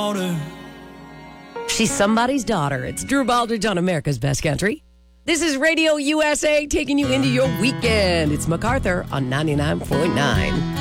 She's somebody's daughter. It's Drew Baldridge on America's Best Country. This is Radio USA taking you into your weekend. It's MacArthur on 99.9.